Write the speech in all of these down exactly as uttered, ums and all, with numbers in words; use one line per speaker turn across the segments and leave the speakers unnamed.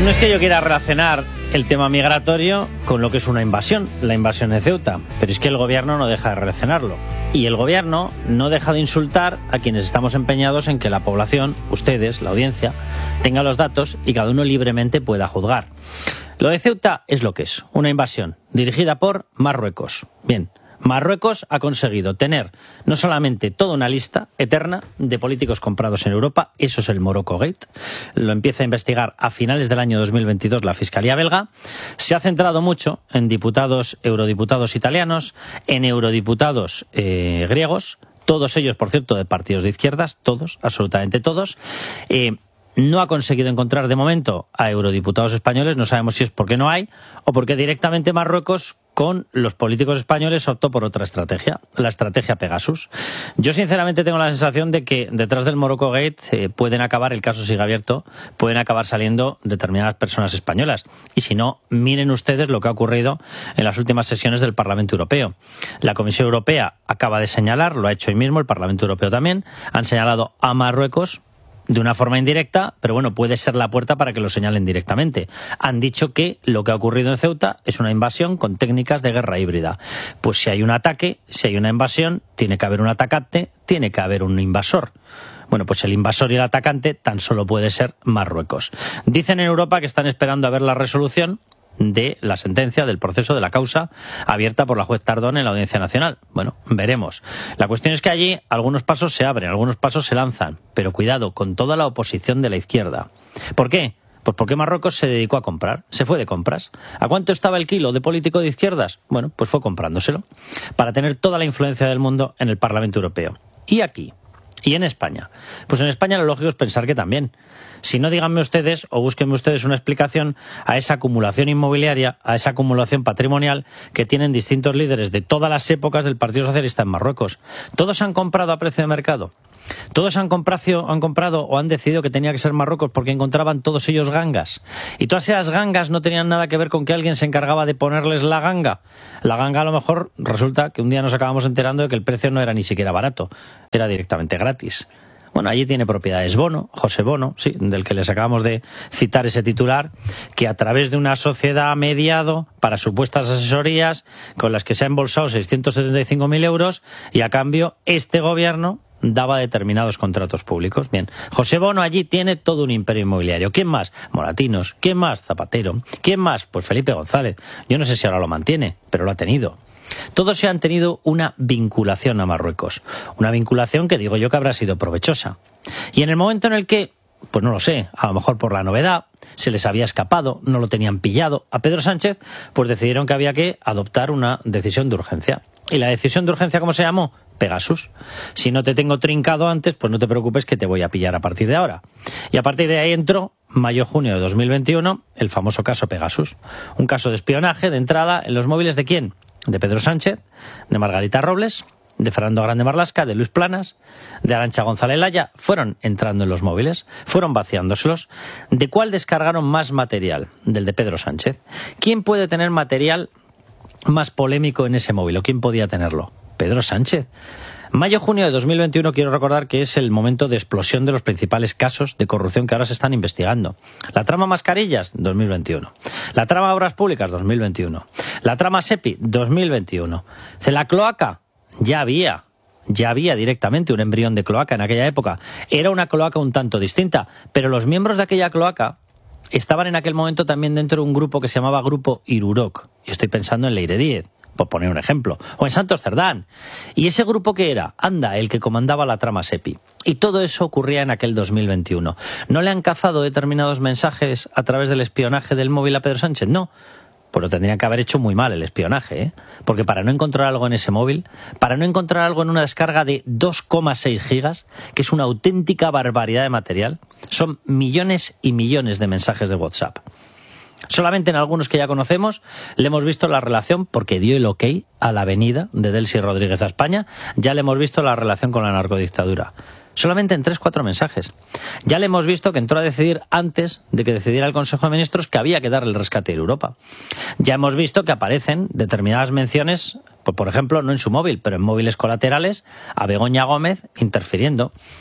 No es que yo quiera relacionar el tema migratorio con lo que es una invasión, la invasión de Ceuta, pero es que el gobierno no deja de relacionarlo. Y el gobierno no deja de insultar a quienes estamos empeñados en que la población, ustedes, la audiencia, tenga los datos y cada uno libremente pueda juzgar. Lo de Ceuta es lo que es, una invasión dirigida por Marruecos. Bien. Marruecos ha conseguido tener no solamente toda una lista eterna de políticos comprados en Europa, eso es el Morocco Gate, lo empieza a investigar a finales del año dos mil veintidós la Fiscalía belga, se ha centrado mucho en diputados, eurodiputados italianos, en eurodiputados eh, griegos, todos ellos, por cierto, de partidos de izquierdas, todos, absolutamente todos. Eh, No ha conseguido encontrar de momento a eurodiputados españoles, no sabemos si es porque no hay o porque directamente Marruecos con los políticos españoles optó por otra estrategia, la estrategia Pegasus. Yo sinceramente tengo la sensación de que detrás del Morocco Gate eh, pueden acabar, el caso sigue abierto, pueden acabar saliendo determinadas personas españolas. Y si no, miren ustedes lo que ha ocurrido en las últimas sesiones del Parlamento Europeo. La Comisión Europea acaba de señalar, lo ha hecho hoy mismo, el Parlamento Europeo también, han señalado a Marruecos de una forma indirecta, pero bueno, puede ser la puerta para que lo señalen directamente. Han dicho que lo que ha ocurrido en Ceuta es una invasión con técnicas de guerra híbrida. Pues si hay un ataque, si hay una invasión, tiene que haber un atacante, tiene que haber un invasor. Bueno, pues el invasor y el atacante tan solo puede ser Marruecos. Dicen en Europa que están esperando a ver la resolución de la sentencia, del proceso, de la causa abierta por la juez Tardón en la Audiencia Nacional. Bueno, veremos. La cuestión es que allí algunos pasos se abren, algunos pasos se lanzan, pero cuidado con toda la oposición de la izquierda. ¿Por qué? Pues porque Marruecos se dedicó a comprar, se fue de compras. ¿A cuánto estaba el kilo de político de izquierdas? Bueno, pues fue comprándoselo para tener toda la influencia del mundo en el Parlamento Europeo. Y aquí, y en España, pues en España lo lógico es pensar que también. Si no, díganme ustedes o búsquenme ustedes una explicación a esa acumulación inmobiliaria, a esa acumulación patrimonial que tienen distintos líderes de todas las épocas del Partido Socialista en Marruecos. Todos han comprado a precio de mercado. Todos han comprado, han comprado o han decidido que tenía que ser Marruecos porque encontraban todos ellos gangas. Y todas esas gangas no tenían nada que ver con que alguien se encargaba de ponerles la ganga. La ganga a lo mejor resulta que un día nos acabamos enterando de que el precio no era ni siquiera barato, era directamente gratis. Bueno, allí tiene propiedades Bono, José Bono, sí, del que les acabamos de citar ese titular, que a través de una sociedad ha mediado para supuestas asesorías con las que se ha embolsado seiscientos setenta y cinco mil euros y a cambio este gobierno daba determinados contratos públicos. Bien, José Bono allí tiene todo un imperio inmobiliario. ¿Quién más? Moratinos. ¿Quién más? Zapatero. ¿Quién más? Pues Felipe González. Yo no sé si ahora lo mantiene, pero lo ha tenido. Todos se han tenido una vinculación a Marruecos, una vinculación que digo yo que habrá sido provechosa. Y en el momento en el que, pues no lo sé, a lo mejor por la novedad, se les había escapado, no lo tenían pillado a Pedro Sánchez, pues decidieron que había que adoptar una decisión de urgencia. ¿Y la decisión de urgencia cómo se llamó? Pegasus. Si no te tengo trincado antes, pues no te preocupes que te voy a pillar a partir de ahora. Y a partir de ahí entró, mayo-junio de dos mil veintiuno, el famoso caso Pegasus. Un caso de espionaje de entrada en los móviles ¿de quién? De Pedro Sánchez, de Margarita Robles, de Fernando Grande Marlaska, de Luis Planas, de Arantxa González Laya. Fueron entrando en los móviles, fueron vaciándoselos. ¿De cuál descargaron más material? Del de Pedro Sánchez. ¿Quién puede tener material más polémico en ese móvil? ¿O quién podía tenerlo? Pedro Sánchez. Mayo-junio de dos mil veintiuno, quiero recordar que es el momento de explosión de los principales casos de corrupción que ahora se están investigando. La trama Mascarillas, dos mil veintiuno. La trama Obras Públicas, dos mil veintiuno. La trama SEPI, dos mil veintiuno. La cloaca, ya había, ya había directamente un embrión de cloaca en aquella época. Era una cloaca un tanto distinta, pero los miembros de aquella cloaca estaban en aquel momento también dentro de un grupo que se llamaba Grupo Iruroc. Y estoy pensando en Leire Díez, por poner un ejemplo, o en Santos Cerdán. ¿Y ese grupo qué era? Anda, el que comandaba la trama SEPI. Y todo eso ocurría en aquel dos mil veintiuno. ¿No le han cazado determinados mensajes a través del espionaje del móvil a Pedro Sánchez? No. Pues lo tendrían que haber hecho muy mal el espionaje, ¿eh? Porque para no encontrar algo en ese móvil, para no encontrar algo en una descarga de dos coma seis gigas, que es una auténtica barbaridad de material, son millones y millones de mensajes de WhatsApp. Solamente en algunos que ya conocemos le hemos visto la relación, porque dio el ok a la venida de Delcy Rodríguez a España, ya le hemos visto la relación con la narcodictadura. Solamente en tres, cuatro mensajes. Ya le hemos visto que entró a decidir antes de que decidiera el Consejo de Ministros que había que dar el rescate a Europa. Ya hemos visto que aparecen determinadas menciones, pues por ejemplo, no en su móvil, pero en móviles colaterales, a Begoña Gómez interfiriendo.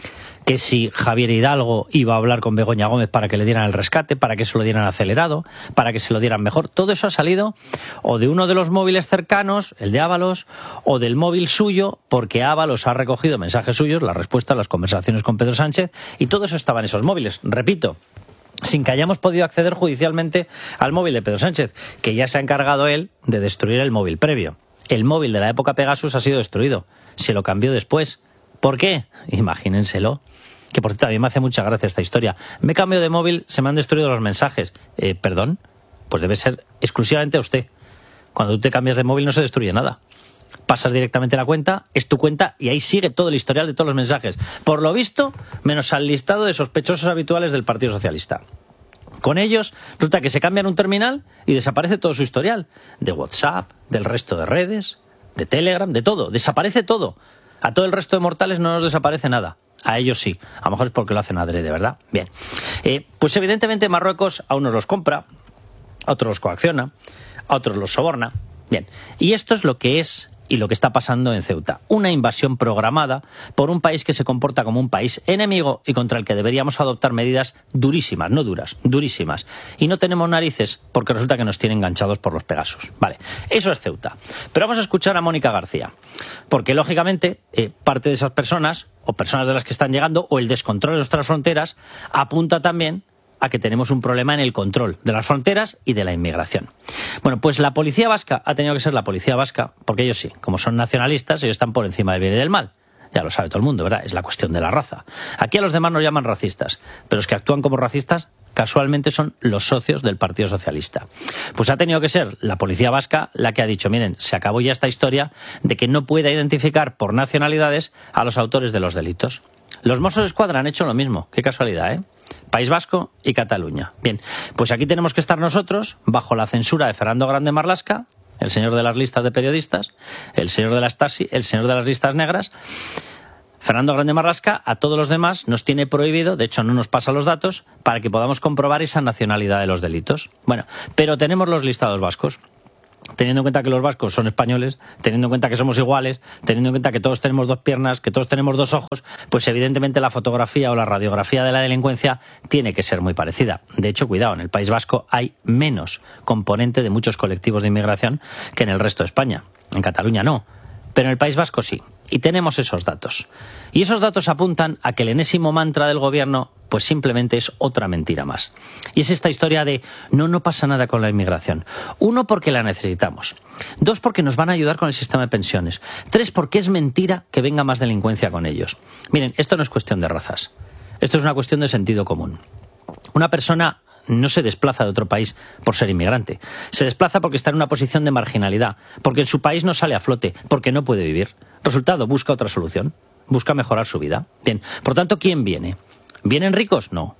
que si Javier Hidalgo iba a hablar con Begoña Gómez para que le dieran el rescate, para que se lo dieran acelerado, para que se lo dieran mejor. Todo eso ha salido o de uno de los móviles cercanos, el de Ábalos, o del móvil suyo, porque Ábalos ha recogido mensajes suyos, la respuesta a las conversaciones con Pedro Sánchez, y todo eso estaba en esos móviles. Repito, sin que hayamos podido acceder judicialmente al móvil de Pedro Sánchez, que ya se ha encargado él de destruir el móvil previo. El móvil de la época Pegasus ha sido destruido. Se lo cambió después. ¿Por qué? Imagínenselo. Que por cierto, a mí me hace mucha gracia esta historia. Me cambio de móvil, se me han destruido los mensajes. Eh, ¿Perdón? Pues debe ser exclusivamente a usted. Cuando tú te cambias de móvil no se destruye nada. Pasas directamente a la cuenta, es tu cuenta y ahí sigue todo el historial de todos los mensajes. Por lo visto, menos al listado de sospechosos habituales del Partido Socialista. Con ellos, resulta que se cambian un terminal y desaparece todo su historial. De WhatsApp, del resto de redes, de Telegram, de todo. Desaparece todo. A todo el resto de mortales no nos desaparece nada. A ellos sí. A lo mejor es porque lo hacen adrede, ¿verdad? Bien. Eh, pues evidentemente Marruecos a unos los compra, a otros los coacciona, a otros los soborna. Bien. Y esto es lo que es y lo que está pasando en Ceuta. Una invasión programada por un país que se comporta como un país enemigo y contra el que deberíamos adoptar medidas durísimas, no duras, durísimas. Y no tenemos narices porque resulta que nos tienen enganchados por los Pegasus. Vale, eso es Ceuta. Pero vamos a escuchar a Mónica García, porque lógicamente eh, parte de esas personas, o personas de las que están llegando, o el descontrol de nuestras fronteras, apunta también a que tenemos un problema en el control de las fronteras y de la inmigración. Bueno, pues la policía vasca ha tenido que ser la policía vasca, porque ellos sí, como son nacionalistas, ellos están por encima del bien y del mal. Ya lo sabe todo el mundo, ¿verdad? Es la cuestión de la raza. Aquí a los demás nos llaman racistas, pero los que actúan como racistas casualmente son los socios del Partido Socialista. Pues ha tenido que ser la policía vasca la que ha dicho, miren, se acabó ya esta historia de que no pueda identificar por nacionalidades a los autores de los delitos. Los Mossos d'Esquadra han hecho lo mismo, qué casualidad, ¿eh? País Vasco y Cataluña. Bien, pues aquí tenemos que estar nosotros bajo la censura de Fernando Grande Marlaska, el señor de las listas de periodistas, el señor de la Stasi, el señor de las listas negras. Fernando Grande Marlaska a todos los demás nos tiene prohibido, de hecho no nos pasa los datos, para que podamos comprobar esa nacionalidad de los delitos. Bueno, pero tenemos los listados vascos. Teniendo en cuenta que los vascos son españoles, teniendo en cuenta que somos iguales, teniendo en cuenta que todos tenemos dos piernas, que todos tenemos dos ojos, pues evidentemente la fotografía o la radiografía de la delincuencia tiene que ser muy parecida. De hecho, cuidado, en el País Vasco hay menos componente de muchos colectivos de inmigración que en el resto de España. En Cataluña no, pero en el País Vasco sí. Y tenemos esos datos. Y esos datos apuntan a que el enésimo mantra del gobierno pues simplemente es otra mentira más. Y es esta historia de no, no pasa nada con la inmigración. Uno, porque la necesitamos. Dos, porque nos van a ayudar con el sistema de pensiones. Tres, porque es mentira que venga más delincuencia con ellos. Miren, esto no es cuestión de razas. Esto es una cuestión de sentido común. Una persona no se desplaza de otro país por ser inmigrante. Se desplaza porque está en una posición de marginalidad, porque en su país no sale a flote, porque no puede vivir. Resultado, busca otra solución, busca mejorar su vida. Bien, por tanto, ¿quién viene? ¿Vienen ricos? No.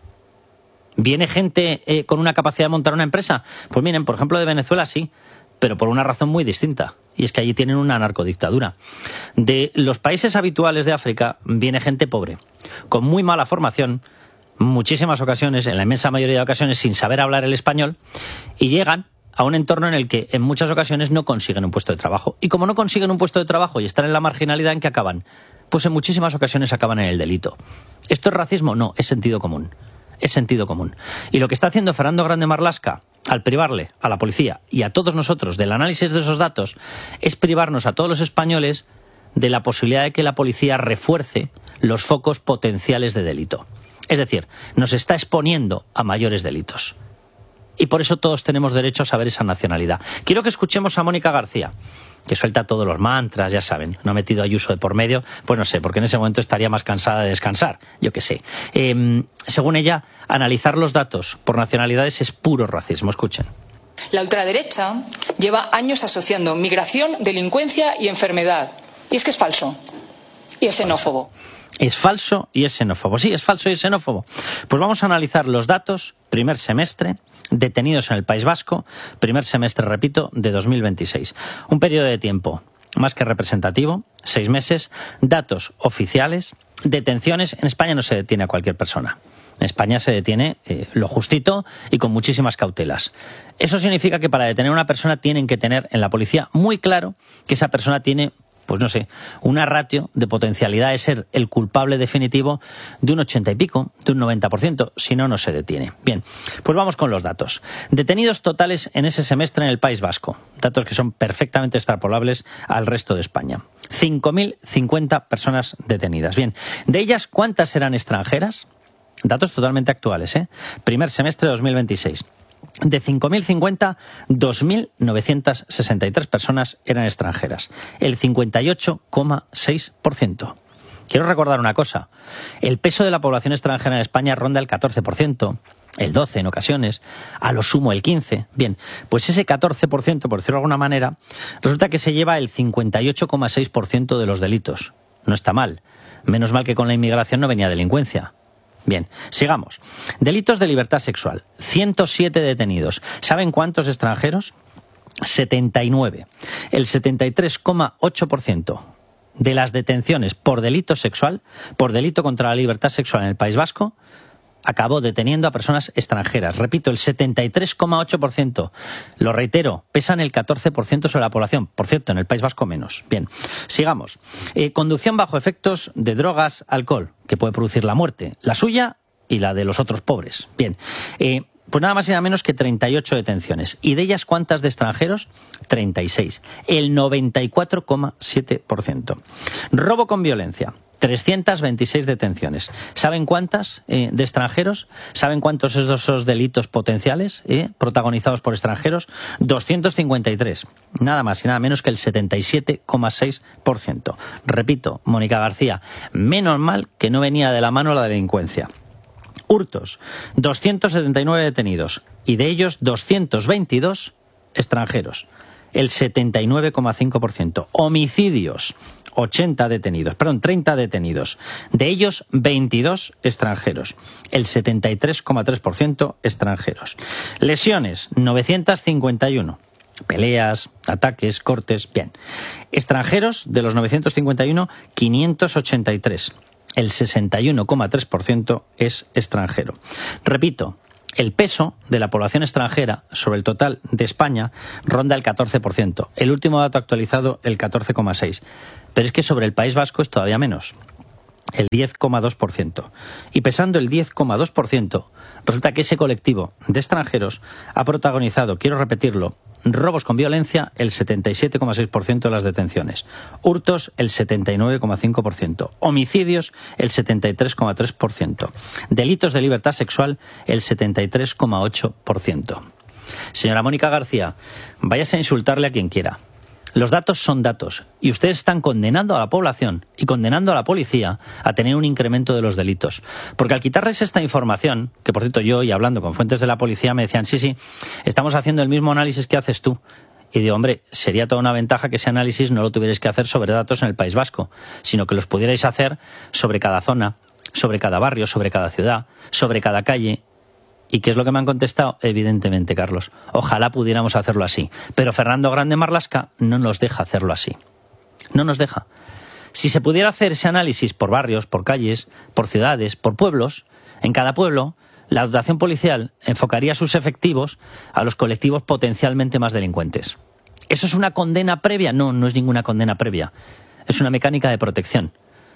¿Viene gente eh, con una capacidad de montar una empresa? Pues miren, por ejemplo, de Venezuela sí, pero por una razón muy distinta, y es que allí tienen una narcodictadura. De los países habituales de África viene gente pobre, con muy mala formación, muchísimas ocasiones, en la inmensa mayoría de ocasiones, sin saber hablar el español, y llegan a un entorno en el que en muchas ocasiones no consiguen un puesto de trabajo. Y como no consiguen un puesto de trabajo y están en la marginalidad, ¿en qué acaban? Pues en muchísimas ocasiones acaban en el delito. ¿Esto es racismo? No, es sentido común. Es sentido común. Y lo que está haciendo Fernando Grande Marlaska, al privarle a la policía y a todos nosotros del análisis de esos datos, es privarnos a todos los españoles de la posibilidad de que la policía refuerce los focos potenciales de delito. Es decir, nos está exponiendo a mayores delitos. Y por eso todos tenemos derecho a saber esa nacionalidad. Quiero que escuchemos a Mónica García, que suelta todos los mantras, ya saben. No ha metido a Ayuso de por medio, pues no sé, porque en ese momento estaría más cansada de descansar, yo qué sé. Eh, según ella, analizar los datos por nacionalidades es puro racismo. Escuchen.
La ultraderecha lleva años asociando migración, delincuencia y enfermedad. Y es que es falso. Y es xenófobo.
Es falso y es xenófobo. Sí, es falso y es xenófobo. Pues vamos a analizar los datos, primer semestre, detenidos en el País Vasco, primer semestre, repito, de dos mil veintiséis. Un periodo de tiempo más que representativo, seis meses, datos oficiales, detenciones. En España no se detiene a cualquier persona. En España se detiene eh, lo justito y con muchísimas cautelas. Eso significa que para detener a una persona tienen que tener en la policía muy claro que esa persona tiene pues no sé, una ratio de potencialidad de ser el culpable definitivo de un ochenta y pico, de un noventa por ciento, si no, no se detiene. Bien, pues vamos con los datos. Detenidos totales en ese semestre en el País Vasco, datos que son perfectamente extrapolables al resto de España. cinco mil cincuenta personas detenidas. Bien, de ellas, ¿cuántas eran extranjeras? Datos totalmente actuales, ¿eh? Primer semestre de dos mil veintiséis. De cinco mil cincuenta, dos mil novecientas sesenta y tres personas eran extranjeras, el cincuenta y ocho coma seis por ciento. Quiero recordar una cosa, el peso de la población extranjera en España ronda el catorce por ciento, el doce por ciento en ocasiones, a lo sumo el quince por ciento. Bien, pues ese catorce por ciento, por decirlo de alguna manera, resulta que se lleva el cincuenta y ocho coma seis por ciento de los delitos. No está mal, menos mal que con la inmigración no venía delincuencia. Bien, sigamos. Delitos de libertad sexual. ciento siete detenidos. ¿Saben cuántos extranjeros? setenta y nueve. El setenta y tres coma ocho por ciento de las detenciones por delito sexual, por delito contra la libertad sexual en el País Vasco, acabó deteniendo a personas extranjeras. Repito, el setenta y tres coma ocho por ciento. Lo reitero, pesan el catorce por ciento sobre la población. Por cierto, en el País Vasco menos. Bien, sigamos. Eh, conducción bajo efectos de drogas, alcohol, que puede producir la muerte. La suya y la de los otros pobres. Bien, eh, pues nada más y nada menos que treinta y ocho detenciones. ¿Y de ellas cuántas de extranjeros? treinta y seis. El noventa y cuatro coma siete por ciento. Robo con violencia. trescientas veintiséis detenciones. ¿Saben cuántas eh, de extranjeros? ¿Saben cuántos son esos delitos potenciales eh, protagonizados por extranjeros? doscientos cincuenta y tres. Nada más y nada menos que el setenta y siete coma seis por ciento. Repito, Mónica García, menos mal que no venía de la mano la delincuencia. Hurtos, doscientos setenta y nueve detenidos y de ellos doscientos veintidós extranjeros. El setenta y nueve coma cinco por ciento. Homicidios, ochenta detenidos, perdón, treinta detenidos. De ellos, veintidós extranjeros. El setenta y tres coma tres por ciento extranjeros. Lesiones, novecientos cincuenta y uno. Peleas, ataques, cortes, bien. Extranjeros, de los novecientos cincuenta y uno, quinientos ochenta y tres. El sesenta y uno coma tres por ciento es extranjero. Repito, el peso de la población extranjera sobre el total de España ronda el catorce por ciento. El último dato actualizado, el catorce coma seis por ciento. Pero es que sobre el País Vasco es todavía menos, el diez coma dos por ciento. Y pesando el diez coma dos por ciento, resulta que ese colectivo de extranjeros ha protagonizado, quiero repetirlo, robos con violencia, el setenta y siete coma seis por ciento de las detenciones. Hurtos, el setenta y nueve coma cinco por ciento. Homicidios, el setenta y tres coma tres por ciento. Delitos de libertad sexual, el setenta y tres coma ocho por ciento. Señora Mónica García, váyase a insultarle a quien quiera. Los datos son datos y ustedes están condenando a la población y condenando a la policía a tener un incremento de los delitos. Porque al quitarles esta información, que por cierto yo y hablando con fuentes de la policía me decían, sí, sí, estamos haciendo el mismo análisis que haces tú. Y digo, hombre, sería toda una ventaja que ese análisis no lo tuvierais que hacer sobre datos en el País Vasco, sino que los pudierais hacer sobre cada zona, sobre cada barrio, sobre cada ciudad, sobre cada calle. ¿Y qué es lo que me han contestado? Evidentemente, Carlos, ojalá pudiéramos hacerlo así. Pero Fernando Grande Marlaska no nos deja hacerlo así. No nos deja. Si se pudiera hacer ese análisis por barrios, por calles, por ciudades, por pueblos, en cada pueblo, la dotación policial enfocaría sus efectivos a los colectivos potencialmente más delincuentes. ¿Eso es una condena previa? No, no es ninguna condena previa. Es una mecánica de protección.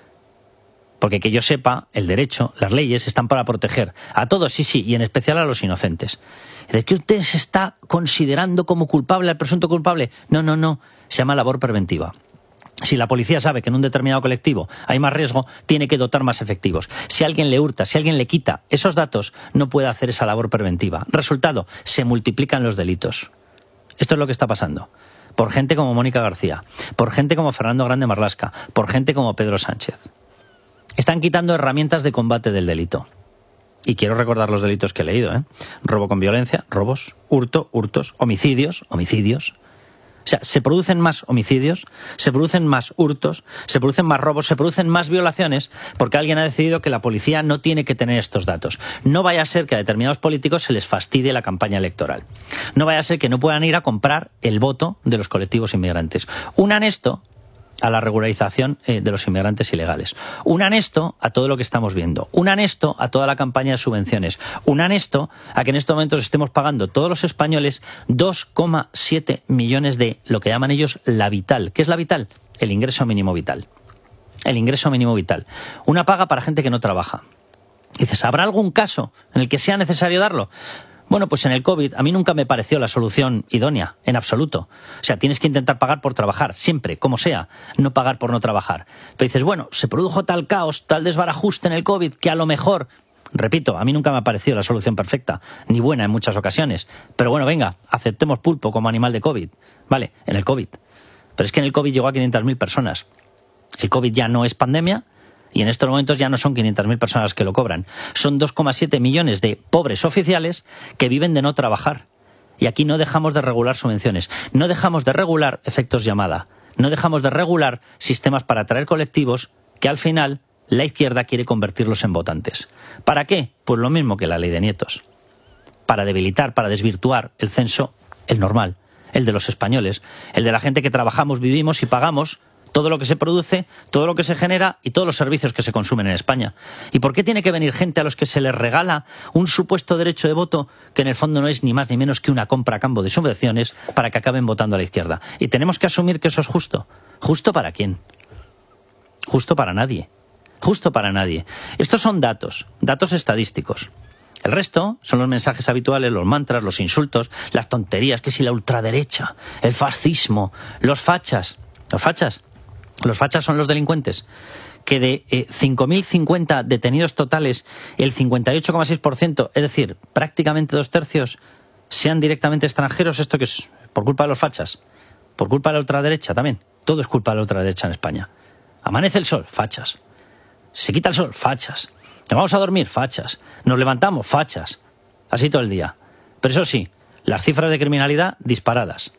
Porque que yo sepa, el derecho, las leyes están para proteger a todos, sí, sí, y en especial a los inocentes. ¿De qué usted se está considerando como culpable al presunto culpable? No, no, no, se llama labor preventiva. Si la policía sabe que en un determinado colectivo hay más riesgo, tiene que dotar más efectivos. Si alguien le hurta, si alguien le quita esos datos, no puede hacer esa labor preventiva. Resultado, se multiplican los delitos. Esto es lo que está pasando. Por gente como Mónica García, por gente como Fernando Grande Marlaska, por gente como Pedro Sánchez. Están quitando herramientas de combate del delito. Y quiero recordar los delitos que he leído, ¿eh? Robo con violencia, robos, hurto, hurtos, homicidios, homicidios. O sea, se producen más homicidios, se producen más hurtos, se producen más robos, se producen más violaciones, porque alguien ha decidido que la policía no tiene que tener estos datos. No vaya a ser que a determinados políticos se les fastidie la campaña electoral. No vaya a ser que no puedan ir a comprar el voto de los colectivos inmigrantes. Unan esto a la regularización eh, de los inmigrantes ilegales. Un anesto a todo lo que estamos viendo. Un anesto a toda la campaña de subvenciones. Un anesto a que en estos momentos estemos pagando todos los españoles dos coma siete millones de lo que llaman ellos la vital. ¿Qué es la vital? El ingreso mínimo vital. El ingreso mínimo vital. Una paga para gente que no trabaja. Dices, ¿habrá algún caso en el que sea necesario darlo? Bueno, pues en el COVID a mí nunca me pareció la solución idónea, en absoluto. O sea, tienes que intentar pagar por trabajar, siempre, como sea, no pagar por no trabajar. Pero dices, bueno, se produjo tal caos, tal desbarajuste en el COVID, que a lo mejor, repito, a mí nunca me ha parecido la solución perfecta, ni buena en muchas ocasiones. Pero bueno, venga, aceptemos pulpo como animal de COVID. Vale, en el COVID. Pero es que en el COVID llegó a quinientas mil personas. El COVID ya no es pandemia. Y en estos momentos ya no son quinientas mil personas que lo cobran. Son dos coma siete millones de pobres oficiales que viven de no trabajar. Y aquí no dejamos de regular subvenciones. No dejamos de regular efectos llamada. No dejamos de regular sistemas para atraer colectivos que al final la izquierda quiere convertirlos en votantes. ¿Para qué? Pues lo mismo que la ley de nietos. Para debilitar, para desvirtuar el censo, el normal, el de los españoles, el de la gente que trabajamos, vivimos y pagamos todo lo que se produce, todo lo que se genera y todos los servicios que se consumen en España. ¿Y por qué tiene que venir gente a los que se les regala un supuesto derecho de voto que en el fondo no es ni más ni menos que una compra a cambio de subvenciones para que acaben votando a la izquierda? Y tenemos que asumir que eso es justo. ¿Justo para quién? Justo para nadie. Justo para nadie. Estos son datos, datos estadísticos. El resto son los mensajes habituales, los mantras, los insultos, las tonterías, que si la ultraderecha, el fascismo, los fachas. Los fachas. Los fachas son los delincuentes, que de eh, cinco mil cincuenta detenidos totales, el cincuenta y ocho coma seis por ciento, es decir, prácticamente dos tercios, sean directamente extranjeros. ¿Esto que es? ¿Por culpa de los fachas? ¿Por culpa de la ultraderecha también? Todo es culpa de la ultraderecha en España. Amanece el sol, fachas. Se quita el sol, fachas. Nos vamos a dormir, fachas. Nos levantamos, fachas. Así todo el día. Pero eso sí, las cifras de criminalidad disparadas.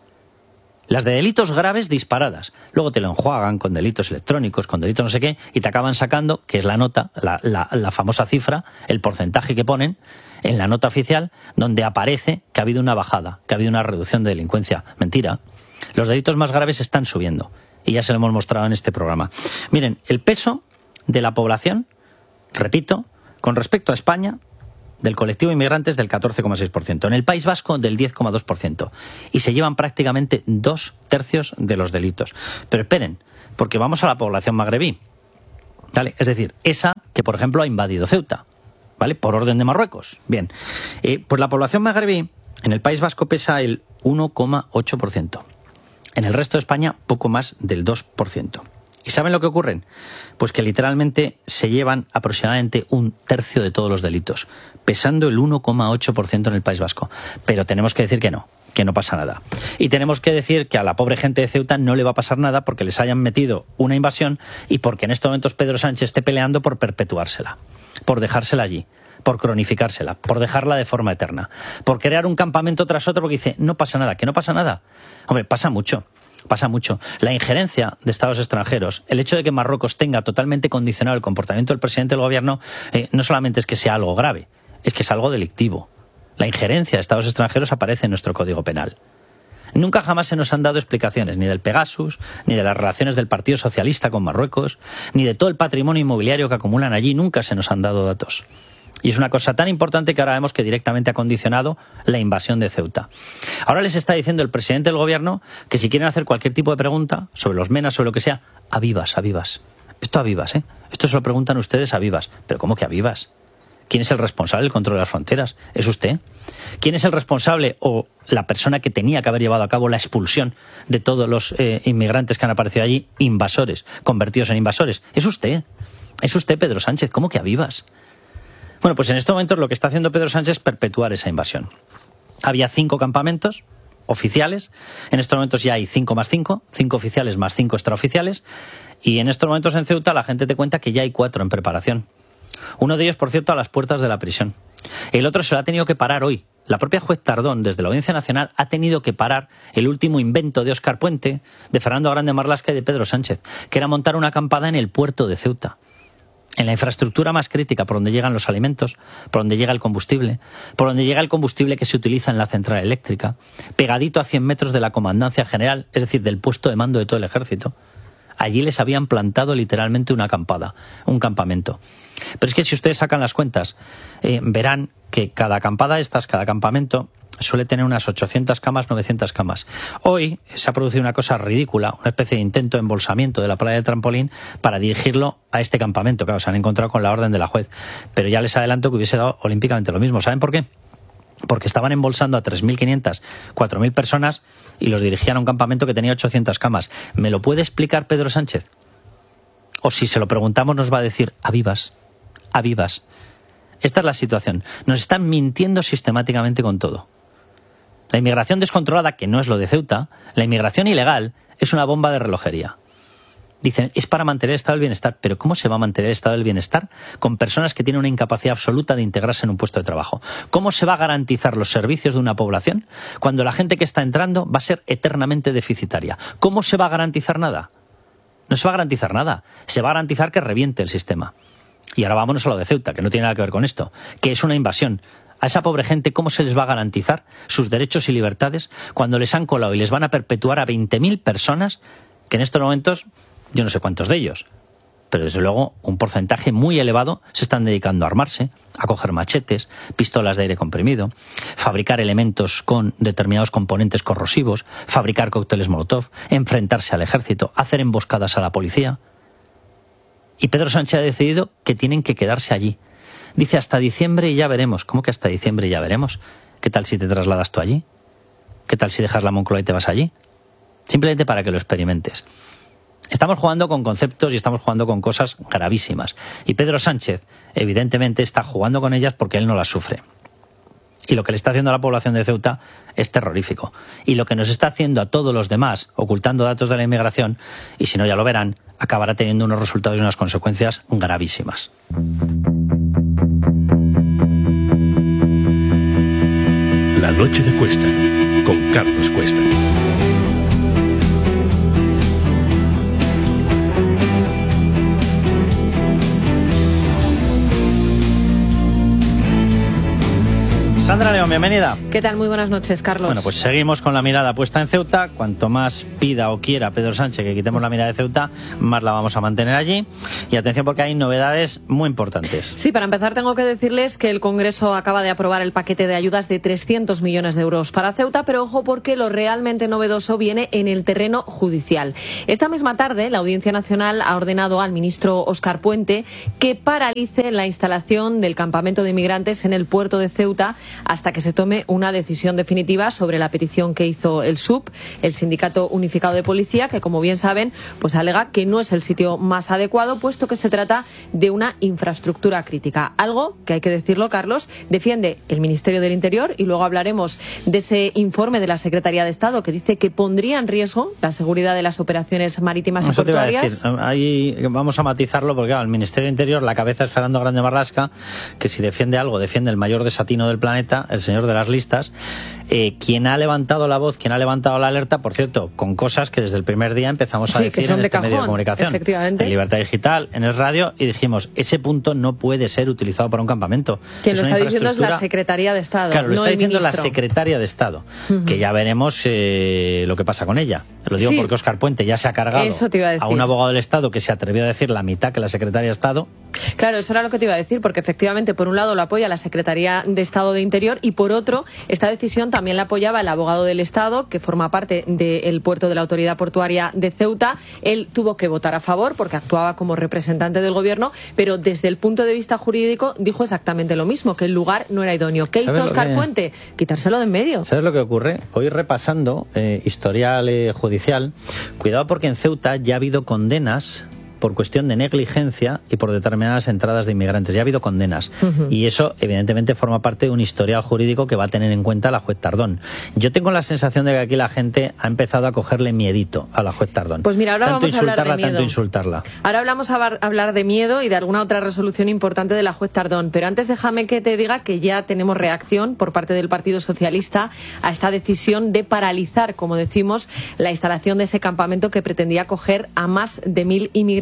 Las de delitos graves disparadas. Luego te lo enjuagan con delitos electrónicos, con delitos no sé qué, y te acaban sacando, que es la nota, la, la, la famosa cifra, el porcentaje que ponen en la nota oficial, donde aparece que ha habido una bajada, que ha habido una reducción de delincuencia. Mentira. Los delitos más graves están subiendo. Y ya se lo hemos mostrado en este programa. Miren, el peso de la población, repito, con respecto a España, del colectivo de inmigrantes del catorce coma seis por ciento, en el País Vasco del diez coma dos por ciento, y se llevan prácticamente dos tercios de los delitos. Pero esperen, porque vamos a la población magrebí, ¿vale? Es decir, esa que, por ejemplo, ha invadido Ceuta, ¿vale? Por orden de Marruecos. Bien, eh, pues la población magrebí en el País Vasco pesa el uno coma ocho por ciento, en el resto de España poco más del dos por ciento. ¿Y saben lo que ocurre? Pues que literalmente se llevan aproximadamente un tercio de todos los delitos, pesando el uno coma ocho por ciento en el País Vasco. Pero tenemos que decir que no, que no pasa nada. Y tenemos que decir que a la pobre gente de Ceuta no le va a pasar nada porque les hayan metido una invasión y porque en estos momentos Pedro Sánchez esté peleando por perpetuársela, por dejársela allí, por cronificársela, por dejarla de forma eterna, por crear un campamento tras otro porque dice, no pasa nada, que no pasa nada. Hombre, pasa mucho. Pasa mucho. La injerencia de estados extranjeros, el hecho de que Marruecos tenga totalmente condicionado el comportamiento del presidente del gobierno, eh, no solamente es que sea algo grave, es que es algo delictivo. La injerencia de estados extranjeros aparece en nuestro Código Penal. Nunca jamás se nos han dado explicaciones ni del Pegasus, ni de las relaciones del Partido Socialista con Marruecos, ni de todo el patrimonio inmobiliario que acumulan allí. Nunca se nos han dado datos. Y es una cosa tan importante que ahora vemos que directamente ha condicionado la invasión de Ceuta. Ahora les está diciendo el presidente del gobierno que si quieren hacer cualquier tipo de pregunta sobre los menas, sobre lo que sea, a vivas, a vivas. Esto a vivas, ¿eh? Esto se lo preguntan ustedes a vivas. ¿Pero cómo que a vivas? ¿Quién es el responsable del control de las fronteras? ¿Es usted? ¿Quién es el responsable o la persona que tenía que haber llevado a cabo la expulsión de todos los eh, inmigrantes que han aparecido allí, invasores, convertidos en invasores? ¿Es usted? ¿Es usted, Pedro Sánchez? ¿Cómo que a vivas? Bueno, pues en estos momentos lo que está haciendo Pedro Sánchez es perpetuar esa invasión. Había cinco campamentos oficiales, en estos momentos ya hay cinco más cinco, cinco oficiales más cinco extraoficiales, y en estos momentos en Ceuta la gente te cuenta que ya hay cuatro en preparación. Uno de ellos, por cierto, a las puertas de la prisión. El otro se lo ha tenido que parar hoy. La propia juez Tardón, desde la Audiencia Nacional, ha tenido que parar el último invento de Óscar Puente, de Fernando Grande Marlaska y de Pedro Sánchez, que era montar una acampada en el puerto de Ceuta. En la infraestructura más crítica, por donde llegan los alimentos, por donde llega el combustible, por donde llega el combustible que se utiliza en la central eléctrica, pegadito a cien metros de la Comandancia General, es decir, del puesto de mando de todo el ejército. Allí les habían plantado literalmente una acampada, un campamento. Pero es que si ustedes sacan las cuentas, eh, verán que cada acampada de estas, cada campamento, suele tener unas ochocientas camas, novecientas camas. Hoy se ha producido una cosa ridícula, una especie de intento de embolsamiento de la playa del Trampolín para dirigirlo a este campamento. Claro, se han encontrado con la orden de la juez. Pero ya les adelanto que hubiese dado olímpicamente lo mismo. ¿Saben por qué? Porque estaban embolsando a tres mil quinientas, cuatro mil personas y los dirigían a un campamento que tenía ochocientas camas. ¿Me lo puede explicar Pedro Sánchez? O si se lo preguntamos nos va a decir a vivas, a vivas. Esta es la situación. Nos están mintiendo sistemáticamente con todo. La inmigración descontrolada, que no es lo de Ceuta, la inmigración ilegal es una bomba de relojería. Dicen, es para mantener el estado del bienestar. ¿Pero cómo se va a mantener el estado del bienestar con personas que tienen una incapacidad absoluta de integrarse en un puesto de trabajo? ¿Cómo se va a garantizar los servicios de una población cuando la gente que está entrando va a ser eternamente deficitaria? ¿Cómo se va a garantizar nada? No se va a garantizar nada. Se va a garantizar que reviente el sistema. Y ahora vámonos a lo de Ceuta, que no tiene nada que ver con esto, que es una invasión. A esa pobre gente, ¿cómo se les va a garantizar sus derechos y libertades cuando les han colado y les van a perpetuar a veinte mil personas que en estos momentos, yo no sé cuántos de ellos, pero desde luego un porcentaje muy elevado se están dedicando a armarse, a coger machetes, pistolas de aire comprimido, fabricar elementos con determinados componentes corrosivos, fabricar cócteles Molotov, enfrentarse al ejército, hacer emboscadas a la policía? Y Pedro Sánchez ha decidido que tienen que quedarse allí. Dice hasta diciembre y ya veremos. ¿Cómo que hasta diciembre y ya veremos? ¿Qué tal si te trasladas tú allí? ¿Qué tal si dejas la Moncloa y te vas allí? Simplemente para que lo experimentes. Estamos jugando con conceptos y estamos jugando con cosas gravísimas. Y Pedro Sánchez, evidentemente, está jugando con ellas porque él no las sufre. Y lo que le está haciendo a la población de Ceuta es terrorífico. Y lo que nos está haciendo a todos los demás, ocultando datos de la inmigración, y si no ya lo verán, acabará teniendo unos resultados y unas consecuencias gravísimas.
La noche de Cuesta, con Carlos Cuesta.
Sandra León, bienvenida.
¿Qué tal? Muy buenas noches, Carlos.
Bueno, pues seguimos con la mirada puesta en Ceuta. Cuanto más pida o quiera Pedro Sánchez que quitemos la mirada de Ceuta, más la vamos a mantener allí. Y atención porque hay novedades muy importantes.
Sí, para empezar tengo que decirles que el Congreso acaba de aprobar el paquete de ayudas de trescientos millones de euros para Ceuta, pero ojo porque lo realmente novedoso viene en el terreno judicial. Esta misma tarde, la Audiencia Nacional ha ordenado al ministro Óscar Puente que paralice la instalación del campamento de inmigrantes en el puerto de Ceuta hasta que se tome una decisión definitiva sobre la petición que hizo el S U P, el Sindicato Unificado de Policía, que como bien saben, pues alega que no es el sitio más adecuado, puesto que se trata de una infraestructura crítica. Algo que, hay que decirlo, Carlos, defiende el Ministerio del Interior, y luego hablaremos de ese informe de la Secretaría de Estado que dice que pondría en riesgo la seguridad de las operaciones marítimas y
Eso te iba a
portuarias.
decir. Ahí vamos a matizarlo porque claro, el Ministerio del Interior, la cabeza es Fernando Grande Marlasca, que si defiende algo, defiende el mayor desatino del planeta, el señor de las listas, eh, quien ha levantado la voz, quien ha levantado la alerta, por cierto, con cosas que desde el primer día empezamos a
Sí,
decir
que son
en
de
este
cajón,
medio de comunicación,
efectivamente.
en Libertad Digital, en el radio, y dijimos, ese punto no puede ser utilizado para un campamento.
Quien
Es
lo
una
está diciendo es la
infraestructura-
Secretaría de Estado,
Claro, lo
no
está
el
diciendo
ministro.
la Secretaria de Estado,
Ujú.
que ya veremos eh, lo que pasa con ella. Lo digo
Sí.
porque Óscar Puente ya se ha cargado
Eso te iba a decir.
un abogado del Estado que se atrevió a decir la mitad que la Secretaria de Estado.
Claro, eso era lo que te iba a decir, porque efectivamente, por un lado lo apoya la Secretaría de Estado de Interior y por otro, esta decisión también la apoyaba el abogado del Estado, que forma parte del puerto de la Autoridad Portuaria de Ceuta. Él tuvo que votar a favor porque actuaba como representante del Gobierno, pero desde el punto de vista jurídico dijo exactamente lo mismo, que el lugar no era idóneo. ¿Qué hizo
¿Sabes lo
Óscar
que-
Puente? Quitárselo de en medio.
¿Sabes lo que ocurre? Hoy repasando eh, historial eh, judicial, cuidado porque en Ceuta ya ha habido condenas por cuestión de negligencia y por determinadas entradas de inmigrantes. Ya ha habido condenas.
Ujú.
Y eso, evidentemente, forma parte de un historial jurídico que va a tener en cuenta la juez Tardón. Yo tengo la sensación de que aquí la gente ha empezado a cogerle miedito a la juez Tardón.
Pues mira, ahora
tanto
vamos a hablar de
insultarla,
miedo.
tanto insultarla.
Ahora hablamos a bar- hablar de miedo y de alguna otra resolución importante de la juez Tardón, pero antes déjame que te diga que ya tenemos reacción por parte del Partido Socialista a esta decisión de paralizar, como decimos, la instalación de ese campamento que pretendía acoger a más de mil inmigrantes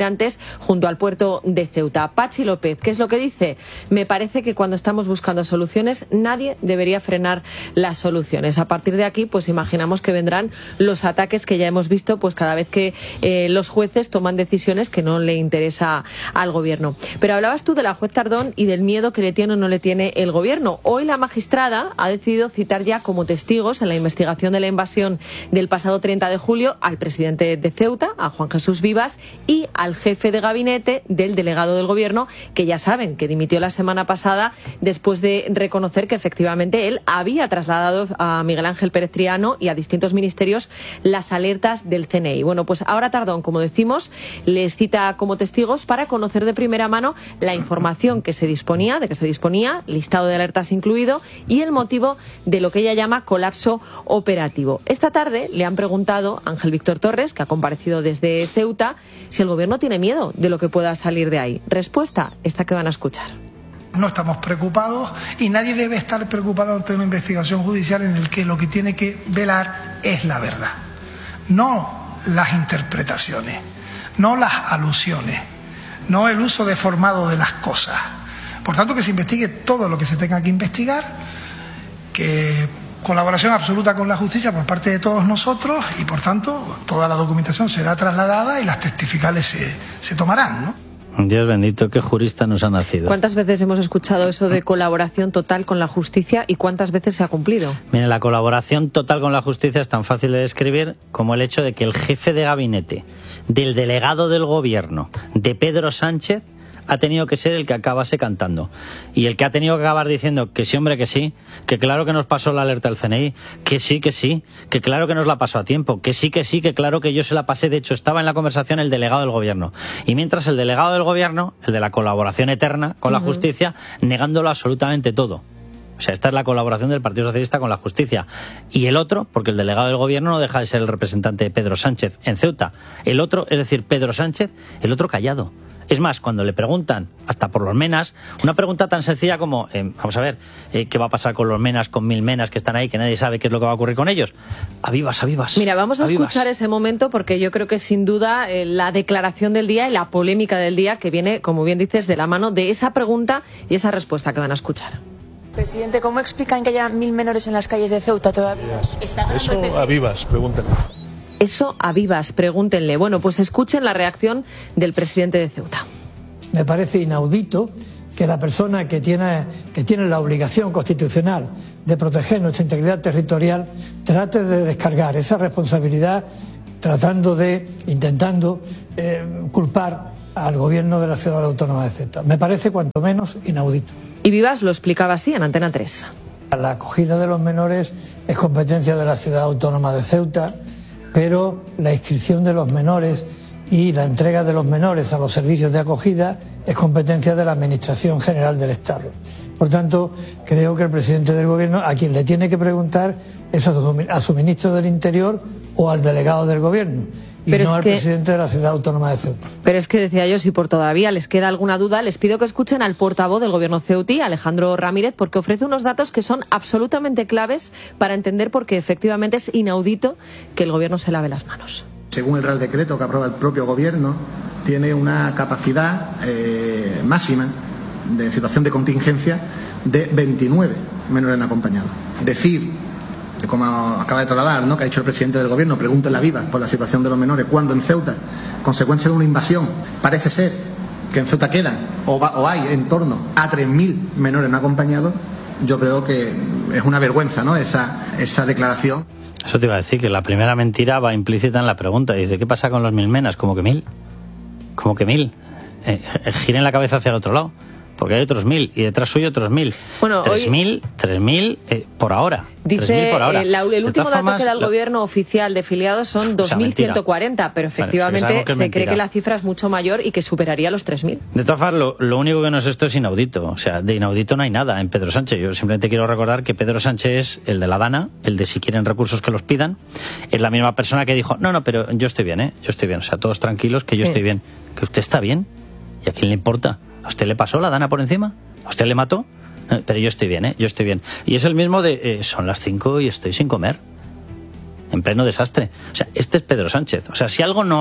inmigrantes junto al puerto de Ceuta. Pachi López, ¿qué es lo que dice? Me parece que cuando estamos buscando soluciones, nadie debería frenar las soluciones. A partir de aquí, pues imaginamos que vendrán los ataques que ya hemos visto, pues cada vez que eh, los jueces toman decisiones que no le interesa al gobierno. Pero hablabas tú de la juez Tardón y del miedo que le tiene o no le tiene el gobierno. Hoy la magistrada ha decidido citar ya como testigos en la investigación de la invasión del pasado treinta de julio al presidente de Ceuta, a Juan Jesús Vivas, y al jefe de gabinete del delegado del gobierno, que ya saben que dimitió la semana pasada después de reconocer que efectivamente él había trasladado a Miguel Ángel Pérez Triano y a distintos ministerios las alertas del C N I. Bueno, pues ahora Tardón, como decimos, les cita como testigos para conocer de primera mano la información que se disponía, de que se disponía, listado de alertas incluido, y el motivo de lo que ella llama colapso operativo. Esta tarde le han preguntado a Ángel Víctor Torres, que ha comparecido desde Ceuta, si el gobierno tiene miedo de lo que pueda salir de ahí. Respuesta, esta que van a escuchar.
No estamos preocupados y nadie debe estar preocupado ante una investigación judicial en la que lo que tiene que velar es la verdad, no las interpretaciones, no las alusiones, no el uso deformado de las cosas. Por tanto, que se investigue todo lo que se tenga que investigar, que colaboración absoluta con la justicia por parte de todos nosotros y, por tanto, toda la documentación será trasladada y las testificales se, se tomarán, ¿no?
Dios bendito, qué jurista nos ha nacido.
¿Cuántas veces hemos escuchado eso de colaboración total con la justicia y cuántas veces se ha cumplido?
Mire, la colaboración total con la justicia es tan fácil de describir como el hecho de que el jefe de gabinete del delegado del gobierno de Pedro Sánchez ha tenido que ser el que acabase cantando. Y el que ha tenido que acabar diciendo que sí, hombre, que sí, que claro que nos pasó la alerta del C N I, que sí, que sí, que claro que nos la pasó a tiempo, que sí, que sí, que claro que yo se la pasé. De hecho, estaba en la conversación el delegado del gobierno. Y mientras el delegado del gobierno, el de la colaboración eterna con la uh-huh. justicia, negándolo absolutamente todo. O sea, esta es la colaboración del Partido Socialista con la justicia. Y el otro, porque el delegado del gobierno no deja de ser el representante de Pedro Sánchez en Ceuta. El otro, es decir, Pedro Sánchez, el otro callado. Es más, cuando le preguntan, hasta por los menas, una pregunta tan sencilla como, eh, vamos a ver, eh, ¿qué va a pasar con los menas, con mil menas que están ahí, que nadie sabe qué es lo que va a ocurrir con ellos? A vivas, a vivas.
Mira, vamos a,
a
escuchar
vivas.
ese momento porque yo creo que sin duda eh, la declaración del día y la polémica del día que viene, como bien dices, de la mano de esa pregunta y esa respuesta que van a escuchar.
Presidente, ¿cómo explican que haya mil menores en las calles de Ceuta todavía?
Eso a vivas, pregúntenle.
Eso a vivas, pregúntenle. Bueno, pues escuchen la reacción del presidente de Ceuta.
Me parece inaudito que la persona que tiene, que tiene la obligación constitucional de proteger nuestra integridad territorial trate de descargar esa responsabilidad tratando de, intentando eh, culpar al gobierno de la ciudad autónoma de Ceuta. Me parece cuanto menos inaudito.
Y Vivas lo explicaba así en Antena tres.
La acogida de los menores es competencia de la ciudad autónoma de Ceuta, pero la inscripción de los menores y la entrega de los menores a los servicios de acogida es competencia de la Administración General del Estado. Por tanto, creo que el presidente del Gobierno, a quien le tiene que preguntar, es a su, a su ministro del Interior o al delegado del Gobierno, y
pero
no
es
al
que,
presidente de la Ciudad Autónoma de Ceuta.
Pero es que decía yo, si por todavía les queda alguna duda, les pido que escuchen al portavoz del Gobierno ceutí, Alejandro Ramírez, porque ofrece unos datos que son absolutamente claves para entender por qué efectivamente es inaudito que el Gobierno se lave las manos.
Según el Real Decreto que aprueba el propio Gobierno, tiene una capacidad eh, máxima de situación de contingencia de veintinueve menores no acompañados. Decir, como acaba de trasladar, ¿no?, que ha dicho el presidente del Gobierno, pregúntenle a Vivas por la situación de los menores, cuando en Ceuta, consecuencia de una invasión, parece ser que en Ceuta quedan o, va, o hay en torno a tres mil menores no acompañados, yo creo que es una vergüenza, ¿no?, esa, esa declaración.
Eso te iba a decir, que la primera mentira va implícita en la pregunta. Dice, ¿qué pasa con los mil menas? ¿Cómo que mil? ¿Cómo que mil? Eh, eh, giren la cabeza hacia el otro lado, porque hay otros mil, y detrás suyo otros mil.
Bueno,
tres mil, tres mil eh, por ahora.
Dice,
por ahora.
Eh, la, el último dato
formas,
que da el
lo...
gobierno oficial de filiados son dos mil ciento cuarenta, o sea, pero efectivamente vale, se cree que la cifra es mucho mayor y que superaría los tres mil.
De todas formas, lo, lo único que no es esto es inaudito. O sea, de inaudito no hay nada en Pedro Sánchez. Yo simplemente quiero recordar que Pedro Sánchez es el de la Dana, el de si quieren recursos que los pidan. Es la misma persona que dijo, no, no, pero yo estoy bien, ¿eh? Yo estoy bien. O sea, todos tranquilos, que yo sí. estoy bien. Que usted está bien. ¿Y a quién le importa? ¿A usted le pasó la Dana por encima? ¿A usted le mató? Pero yo estoy bien, ¿eh? Yo estoy bien. Y es el mismo de, eh, son las cinco y estoy sin comer. En pleno desastre. O sea, este es Pedro Sánchez. O sea, si algo no hay,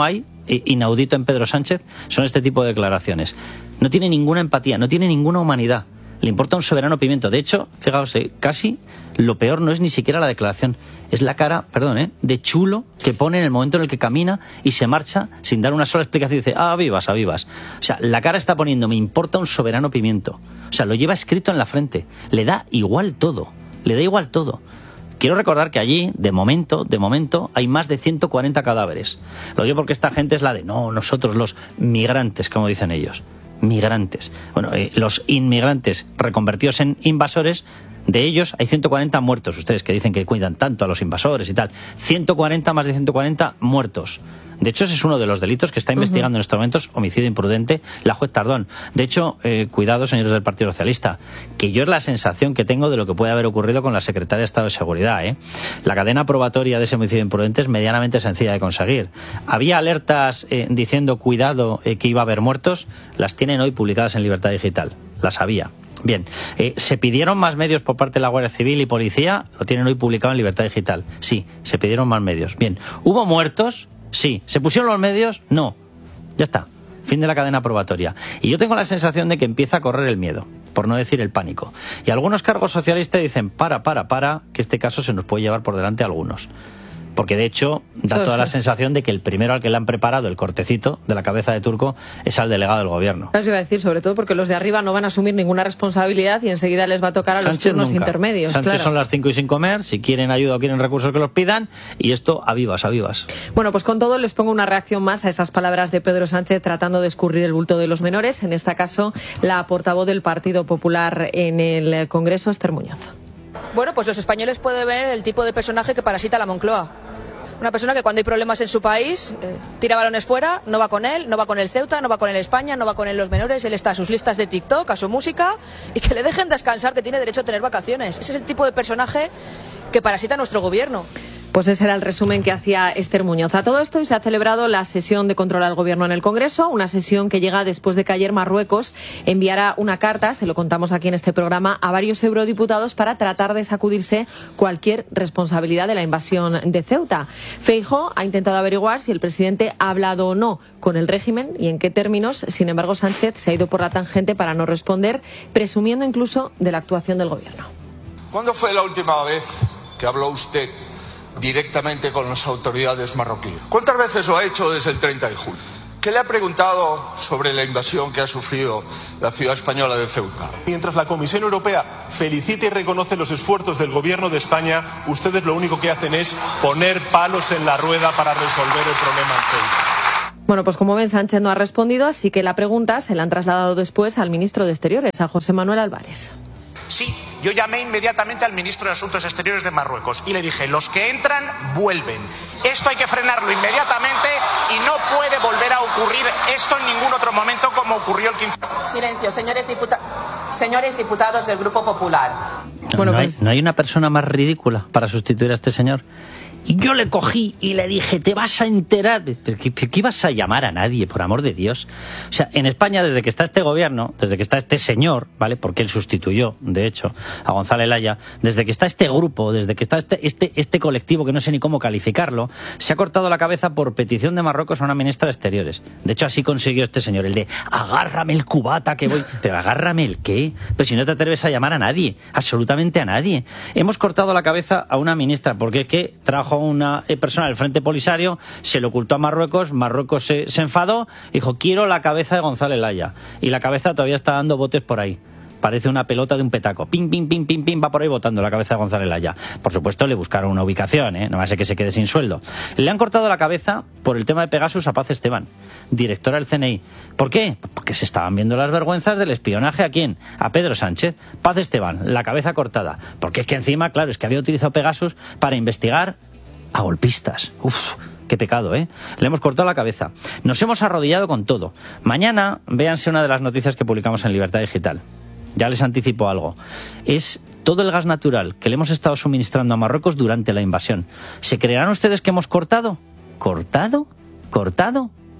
inaudito en Pedro Sánchez son este tipo de declaraciones. No tiene ninguna empatía, no tiene ninguna humanidad. Le importa un soberano pimiento. De hecho, fijaos, eh, casi lo peor no es ni siquiera la declaración, es la cara, perdón, eh, de chulo que pone en el momento en el que camina y se marcha sin dar una sola explicación y dice, ah, vivas, a vivas. O sea, la cara está poniendo, me importa un soberano pimiento. O sea, lo lleva escrito en la frente. Le da igual todo, le da igual todo. Quiero recordar que allí, de momento, de momento, hay más de ciento cuarenta cadáveres. Lo digo porque esta gente es la de, no, nosotros los migrantes, como dicen ellos. Migrantes. Bueno, eh, los inmigrantes reconvertidos en invasores, de ellos hay ciento cuarenta muertos. Ustedes que dicen que cuidan tanto a los invasores y tal. ciento cuarenta, más de ciento cuarenta muertos. De hecho, ese es uno de los delitos que está investigando uh-huh. en estos momentos, homicidio imprudente, la juez Tardón. De hecho, eh, cuidado, señores del Partido Socialista, que yo es la sensación que tengo de lo que puede haber ocurrido con la secretaria de Estado de Seguridad. ¿eh? La cadena probatoria de ese homicidio imprudente es medianamente sencilla de conseguir. Había alertas eh, diciendo, cuidado, eh, que iba a haber muertos. Las tienen hoy publicadas en Libertad Digital. Las había. Bien, eh, ¿se pidieron más medios por parte de la Guardia Civil y Policía? Lo tienen hoy publicado en Libertad Digital. Sí, se pidieron más medios. Bien, ¿hubo muertos? Sí. ¿Se pusieron los medios? No. Ya está. Fin de la cadena probatoria. Y yo tengo la sensación de que empieza a correr el miedo, por no decir el pánico. Y algunos cargos socialistas dicen, para, para, para, que este caso se nos puede llevar por delante a algunos. Porque de hecho da toda la sensación de que el primero al que le han preparado el cortecito de la cabeza de turco es al delegado del gobierno.
Eso iba a decir, sobre todo porque los de arriba no van a asumir ninguna responsabilidad y enseguida les va a tocar a los
Sánchez
turnos
nunca.
intermedios.
Sánchez
claro.
son las cinco y sin comer, si quieren ayuda o quieren recursos que los pidan, y esto a vivas, a vivas.
Bueno, pues con todo les pongo una reacción más a esas palabras de Pedro Sánchez tratando de escurrir el bulto de los menores. En este caso, la portavoz del Partido Popular en el Congreso, Esther Muñoz.
Bueno, pues los españoles pueden ver el tipo de personaje que parasita la Moncloa. Una persona que cuando hay problemas en su país eh, tira balones fuera, no va con él, no va con el Ceuta, no va con el España, no va con él los menores, él está a sus listas de TikTok, a su música y que le dejen descansar, que tiene derecho a tener vacaciones. Ese es el tipo de personaje que parasita nuestro gobierno.
Pues ese era el resumen que hacía Esther Muñoz. A todo esto y se ha celebrado la sesión de control al gobierno en el Congreso, una sesión que llega después de que ayer Marruecos enviara una carta, se lo contamos aquí en este programa, a varios eurodiputados para tratar de sacudirse cualquier responsabilidad de la invasión de Ceuta. Feijóo ha intentado averiguar si el presidente ha hablado o no con el régimen y en qué términos. Sin embargo, Sánchez se ha ido por la tangente para no responder, presumiendo incluso de la actuación del gobierno.
¿Cuándo fue la última vez que habló usted directamente con las autoridades marroquíes? ¿Cuántas veces lo ha hecho desde el treinta de julio? ¿Qué le ha preguntado sobre la invasión que ha sufrido la ciudad española de Ceuta?
Mientras la Comisión Europea felicita y reconoce los esfuerzos del Gobierno de España, ustedes lo único que hacen es poner palos en la rueda para resolver el problema en Ceuta.
Bueno, pues como ven, Sánchez no ha respondido, así que la pregunta se la han trasladado después al ministro de Exteriores, a José Manuel Álvarez.
Sí, yo llamé inmediatamente al ministro de Asuntos Exteriores de Marruecos y le dije, los que entran, vuelven. Esto hay que frenarlo inmediatamente y no puede volver a ocurrir esto en ningún otro momento como ocurrió el quince.
Silencio, señores, diputa señores diputados del Grupo Popular.
No,
bueno,
no,
pues...
hay, no hay una persona más ridícula para sustituir a este señor. Y yo le cogí y le dije, te vas a enterar. ¿Pero qué, qué ibas a llamar a nadie, por amor de Dios? O sea, en España, desde que está este gobierno, desde que está este señor, ¿vale? Porque él sustituyó, de hecho, a González Laya, desde que está este grupo, desde que está este, este, este colectivo, que no sé ni cómo calificarlo, se ha cortado la cabeza por petición de Marruecos a una ministra de Exteriores. De hecho, así consiguió este señor, el de, agárrame el cubata que voy. Pero agárrame el qué. Pero si no te atreves a llamar a nadie, absolutamente a nadie. Hemos cortado la cabeza a una ministra, porque es que trajo una persona del Frente Polisario, se lo ocultó a Marruecos, Marruecos se, se enfadó, dijo, quiero la cabeza de González Laya. Y la cabeza todavía está dando botes por ahí. Parece una pelota de un petaco. Pim, pim, pim, pim, pim, va por ahí botando la cabeza de González Laya. Por supuesto, le buscaron una ubicación, ¿eh? No va a ser que se quede sin sueldo. Le han cortado la cabeza por el tema de Pegasus a Paz Esteban, directora del C N I. ¿Por qué? Porque se estaban viendo las vergüenzas del espionaje ¿a quién? A Pedro Sánchez. Paz Esteban, la cabeza cortada. Porque es que encima, claro, es que había utilizado Pegasus para investigar a golpistas. Uf, qué pecado, ¿eh? Le hemos cortado la cabeza. Nos hemos arrodillado con todo. Mañana, véanse una de las noticias que publicamos en Libertad Digital. Ya les anticipo algo. Es todo el gas natural que le hemos estado suministrando a Marruecos durante la invasión. ¿Se creerán ustedes que hemos cortado? ¿Cortado? ¿Cortado?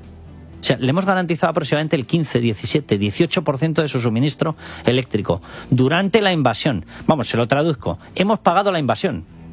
O sea, le hemos garantizado aproximadamente el quince, diecisiete, dieciocho por ciento de su suministro eléctrico durante la invasión. Vamos, se lo traduzco. Hemos pagado la invasión.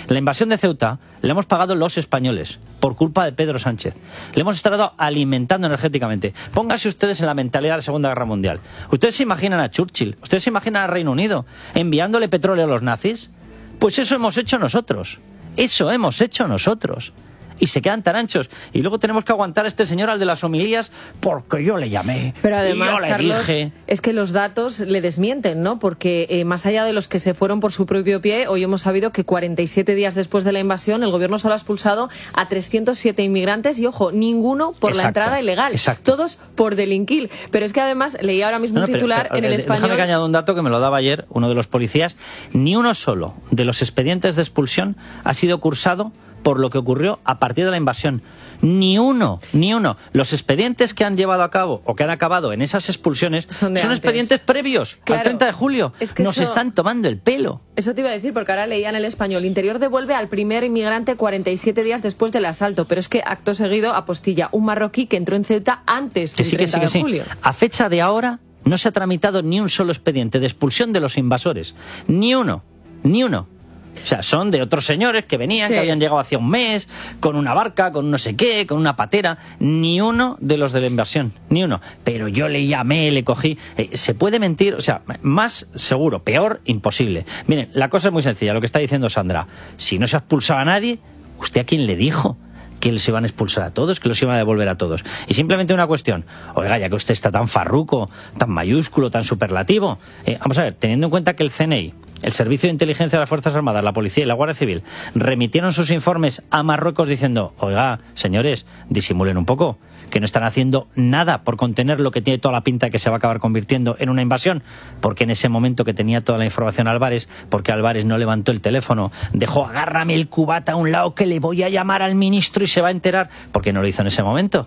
La invasión de Ceuta la hemos pagado los españoles por culpa de Pedro Sánchez. Le hemos estado alimentando energéticamente. Pónganse ustedes en la mentalidad de la Segunda Guerra Mundial. ¿Ustedes se imaginan a Churchill? ¿Ustedes se imaginan al Reino Unido enviándole petróleo a los nazis? Pues eso hemos hecho nosotros. Eso hemos hecho nosotros. Y se quedan tan anchos. Y luego tenemos que aguantar a este señor, al de las homilías, porque yo le llamé.
Pero además,
y yo le
Carlos,
dije...
es que los datos le desmienten, ¿no? Porque eh, más allá de los que se fueron por su propio pie, hoy hemos sabido que cuarenta y siete días después de la invasión, el gobierno solo ha expulsado a trescientos siete inmigrantes y, ojo, ninguno por
Exacto,
la entrada ilegal.
Exacto.
Todos por delinquir. Pero es que además, leí ahora mismo
No, no,
un
pero,
titular
pero,
en el
eh,
Español...
Déjame que añada un dato que me lo daba ayer uno de los policías. Ni uno solo de los expedientes de expulsión ha sido cursado por lo que ocurrió a partir de la invasión. Ni uno, ni uno. Los expedientes que han llevado a cabo o que han acabado en esas expulsiones son, son expedientes previos
Claro,
al treinta de julio.
Es que
Nos
eso,
están tomando el pelo.
Eso te iba a decir, porque ahora leía en el Español: Interior devuelve al primer inmigrante cuarenta y siete días después del asalto. Pero es que acto seguido apostilla un marroquí que entró en Ceuta antes del
Que sí, que sí,
treinta
que sí.
de julio.
A fecha de ahora no se ha tramitado ni un solo expediente de expulsión de los invasores. Ni uno. Ni uno. O sea, son de otros señores que venían,
Sí.
que habían llegado hacía un mes, con una barca, con no sé qué, con una patera. Ni uno de los de la invasión, ni uno. Pero yo le llamé, le cogí. Eh, ¿Se puede mentir? O sea, más seguro, peor, imposible. Miren, la cosa es muy sencilla, lo que está diciendo Sandra. Si no se ha expulsado a nadie, ¿usted a quién le dijo que los iban a expulsar a todos, que los iban a devolver a todos? Y simplemente una cuestión: oiga, ya que usted está tan farruco, tan mayúsculo, tan superlativo, eh, vamos a ver, teniendo en cuenta que el C N I, el Servicio de Inteligencia de las Fuerzas Armadas, la Policía y la Guardia Civil remitieron sus informes a Marruecos diciendo: oiga, señores, disimulen un poco, que no están haciendo nada por contener lo que tiene toda la pinta de que se va a acabar convirtiendo en una invasión, porque en ese momento que tenía toda la información Álvarez, porque Álvarez no levantó el teléfono, dejó agárrame el cubata a un lado que le voy a llamar al ministro y se va a enterar, porque no lo hizo en ese momento.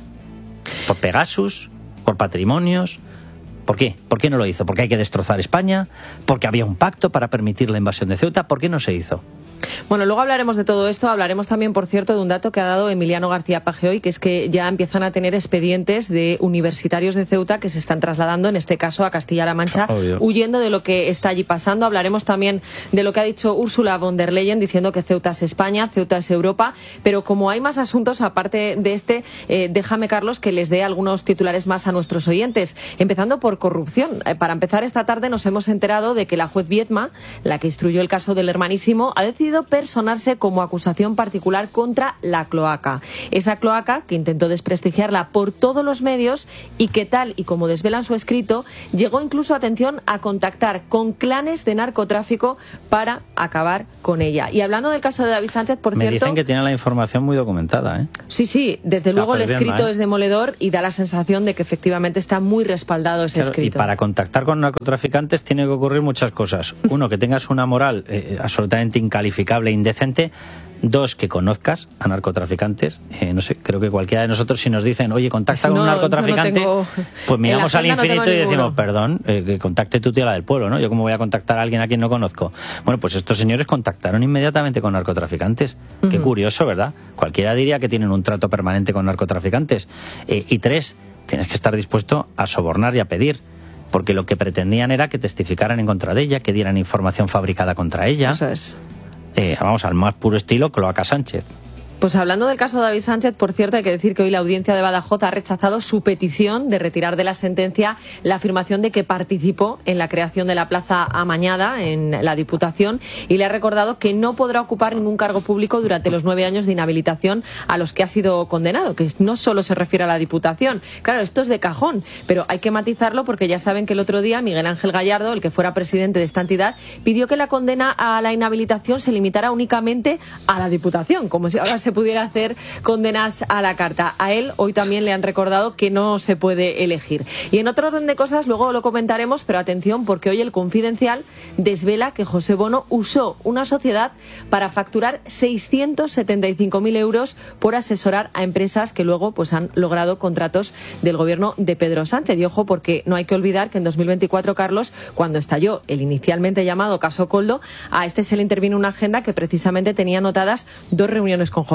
Por Pegasus, por patrimonios. ¿Por qué? ¿Por qué no lo hizo? ¿Porque hay que destrozar España? ¿Porque había un pacto para permitir la invasión de Ceuta? ¿Por qué no se hizo?
Bueno, luego hablaremos de todo esto. Hablaremos también, por cierto, de un dato que ha dado Emiliano García Paje hoy, que es que ya empiezan a tener expedientes de universitarios de Ceuta que se están trasladando, en este caso, a Castilla-La Mancha, Obvio. huyendo de lo que está allí pasando. Hablaremos también de lo que ha dicho Ursula von der Leyen, diciendo que Ceuta es España, Ceuta es Europa. Pero como hay más asuntos, aparte de este, eh, déjame, Carlos, que les dé algunos titulares más a nuestros oyentes. Empezando por corrupción. Eh, para empezar, esta tarde nos hemos enterado de que la juez Viedma, la que instruyó el caso del Hermanísimo, ha decidido personarse como acusación particular contra la cloaca. Esa cloaca que intentó desprestigiarla por todos los medios y que, tal y como desvelan su escrito, llegó incluso, atención, a contactar con clanes de narcotráfico para acabar con ella. Y hablando del caso de David Sánchez, por
Me
cierto...
dicen que tiene la información muy documentada, ¿eh?
Sí, sí, desde luego el escrito ¿eh? es demoledor y da la sensación de que efectivamente está muy respaldado ese
Claro,
escrito.
Y para contactar con narcotraficantes tiene que ocurrir muchas cosas. Uno, que tengas una moral eh, absolutamente incalificable, indecente. Dos, que conozcas a narcotraficantes. Eh, no sé, creo que cualquiera de nosotros, si nos dicen, oye, contacta
no,
con un narcotraficante,
no tengo...
pues miramos al infinito
no
y decimos,
ninguno.
perdón, eh, que contacte tu tía, la del pueblo, ¿no? Yo cómo voy a contactar a alguien a quien no conozco. Bueno, pues estos señores contactaron inmediatamente con narcotraficantes. Uh-huh. Qué curioso, ¿verdad? Cualquiera diría que tienen un trato permanente con narcotraficantes. Eh, y tres, tienes que estar dispuesto a sobornar y a pedir, porque lo que pretendían era que testificaran en contra de ella, que dieran información fabricada contra ella.
Eso es.
Eh, vamos, al más puro estilo Cloaca Sánchez.
Pues hablando del caso de David Sánchez, por cierto, hay que decir que hoy la audiencia de Badajoz ha rechazado su petición de retirar de la sentencia la afirmación de que participó en la creación de la Plaza Amañada en la Diputación y le ha recordado que no podrá ocupar ningún cargo público durante los nueve años de inhabilitación a los que ha sido condenado, que no solo se refiere a la Diputación. Claro, esto es de cajón, pero hay que matizarlo porque ya saben que el otro día Miguel Ángel Gallardo, el que fuera presidente de esta entidad, pidió que la condena a la inhabilitación se limitara únicamente a la Diputación, como si ahora se pudiera hacer condenas a la carta. A él hoy también le han recordado que no se puede elegir. Y en otro orden de cosas, luego lo comentaremos, pero atención, porque hoy el Confidencial desvela que José Bono usó una sociedad para facturar seiscientos setenta y cinco mil euros por asesorar a empresas que luego pues han logrado contratos del gobierno de Pedro Sánchez. Y ojo, porque no hay que olvidar que en dos mil veinticuatro, Carlos, cuando estalló el inicialmente llamado caso Coldo, a este se le intervino una agenda que precisamente tenía anotadas dos reuniones con José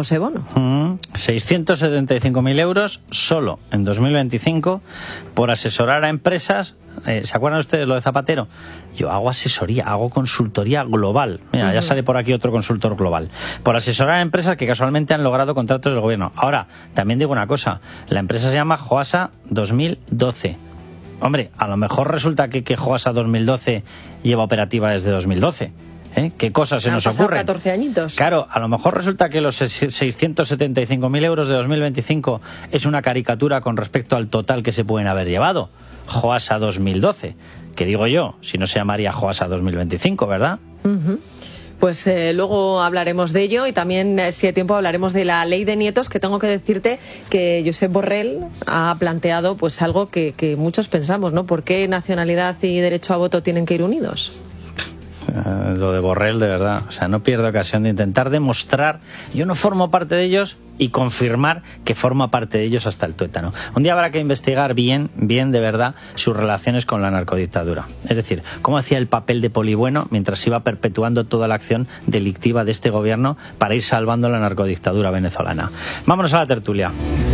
José Bono.
Mm, seiscientos setenta y cinco mil euros solo en dos mil veinticinco por asesorar a empresas. Eh, ¿Se acuerdan ustedes lo de Zapatero? Yo hago asesoría, hago consultoría global. Mira, uh-huh. ya sale por aquí otro consultor global. Por asesorar a empresas que casualmente han logrado contratos del gobierno. Ahora, también digo una cosa. La empresa se llama Joasa dos mil doce. Hombre, a lo mejor resulta que, que Joasa dos mil doce lleva operativa desde dos mil doce. ¿Eh? ¿Qué cosas se
Han
nos
pasado
ocurren?
catorce añitos.
Claro, a lo mejor resulta que los seiscientos setenta y cinco mil euros de dos mil veinticinco es una caricatura con respecto al total que se pueden haber llevado. Joasa dos mil doce, que digo yo, si no se llamaría Joasa dos mil veinticinco, ¿verdad?
Uh-huh. Pues eh, luego hablaremos de ello y también, eh, si hay tiempo, hablaremos de la ley de nietos, que tengo que decirte que Josep Borrell ha planteado pues algo que, que muchos pensamos, ¿no? ¿Por qué nacionalidad y derecho a voto tienen que ir unidos?
Uh, lo de Borrell, de verdad, o sea, no pierdo ocasión de intentar demostrar, yo no formo parte de ellos, y confirmar que forma parte de ellos hasta el tuétano. Un día habrá que investigar bien, bien de verdad, sus relaciones con la narcodictadura. Es decir, cómo hacía el papel de polibueno mientras iba perpetuando toda la acción delictiva de este gobierno para ir salvando la narcodictadura venezolana. Vámonos a la tertulia.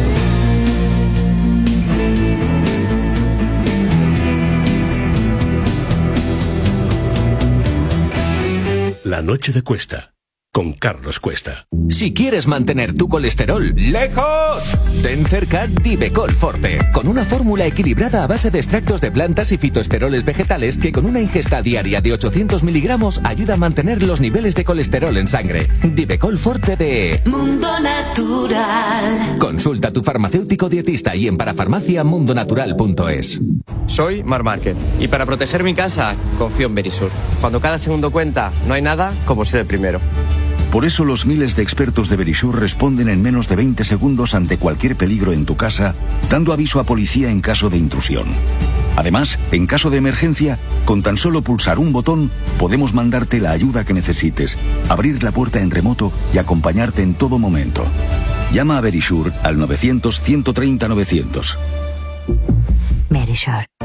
La noche de Cuesta, con Carlos Cuesta.
Si quieres mantener tu colesterol lejos, ten cerca Divecol Forte, con una fórmula equilibrada a base de extractos de plantas y fitoesteroles vegetales que con una ingesta diaria de ochocientos miligramos ayuda a mantener los niveles de colesterol en sangre. Divecol Forte de
Mundo Natural.
Consulta a tu farmacéutico dietista y en parafarmacia mundo natural punto es.
Soy Mar Márquez y para proteger mi casa confío en Verisur. Cuando cada segundo cuenta, no hay nada como ser el primero.
Por eso los miles de expertos de Verisur responden en menos de veinte segundos ante cualquier peligro en tu casa, dando aviso a policía en caso de intrusión. Además, en caso de emergencia, con tan solo pulsar un botón, podemos mandarte la ayuda que necesites, abrir la puerta en remoto y acompañarte en todo momento. Llama a Verisur al novecientos, ciento treinta, novecientos.
Verisur.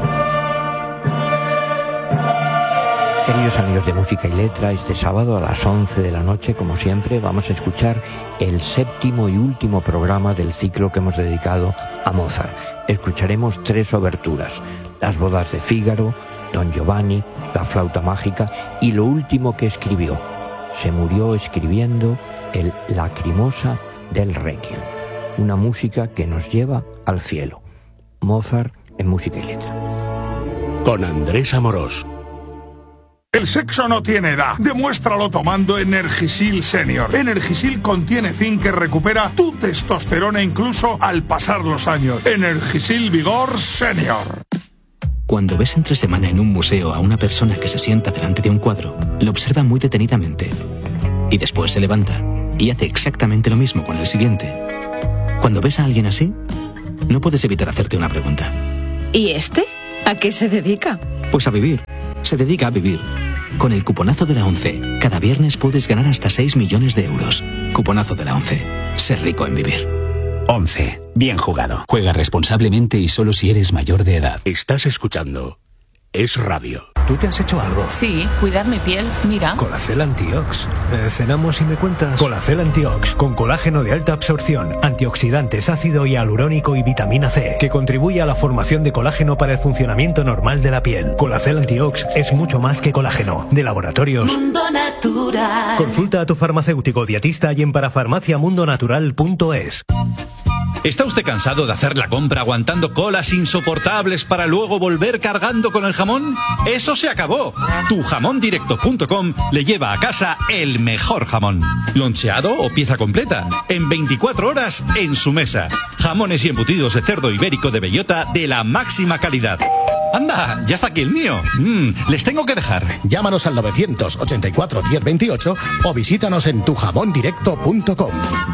Queridos amigos de Música y Letra, este sábado a las once de la noche, como siempre, vamos a escuchar el séptimo y último programa del ciclo que hemos dedicado a Mozart. Escucharemos tres oberturas: Las bodas de Fígaro, Don Giovanni, La flauta mágica y lo último que escribió. Se murió escribiendo el Lacrimosa del Requiem, una música que nos lleva al cielo. Mozart en Música y Letra.
Con Andrés Amorós.
El sexo no tiene edad. Demuéstralo tomando Energisil Senior. Energisil contiene zinc que recupera tu testosterona incluso al pasar los años. Energisil Vigor Senior.
Cuando ves entre semana en un museo a una persona que se sienta delante de un cuadro, lo observa muy detenidamente. Y después se levanta y hace exactamente lo mismo con el siguiente. Cuando ves a alguien así, no puedes evitar hacerte una pregunta.
¿Y este? ¿A qué se dedica?
Pues a vivir. Se dedica a vivir. Con el cuponazo de la ONCE, cada viernes puedes ganar hasta seis millones de euros. Cuponazo de la ONCE. Ser rico en vivir.
ONCE. Bien jugado. Juega responsablemente y solo si eres mayor de edad.
Estás escuchando Es Radio.
¿Tú te has hecho algo?
Sí, cuidar mi piel, mira.
Colacel Antiox. Eh, ¿Cenamos y me cuentas? Colacel Antiox, con colágeno de alta absorción, antioxidantes, ácido hialurónico y vitamina C, que contribuye a la formación de colágeno para el funcionamiento normal de la piel. Colacel Antiox es mucho más que colágeno. De Laboratorios
Mundo Natural.
Consulta a tu farmacéutico dietista y en parafarmacia mundo natural punto es.
¿Está usted cansado de hacer la compra aguantando colas insoportables para luego volver cargando con el jamón? ¡Eso se acabó! tu jamón directo punto com le lleva a casa el mejor jamón. Loncheado o pieza completa, en veinticuatro horas en su mesa. Jamones y embutidos de cerdo ibérico de bellota de la máxima calidad. ¡Anda! ¡Ya está aquí el mío! Mm, les tengo que dejar.
Llámanos al novecientos ochenta y cuatro diez veintiocho o visítanos en tu jamón directo punto com.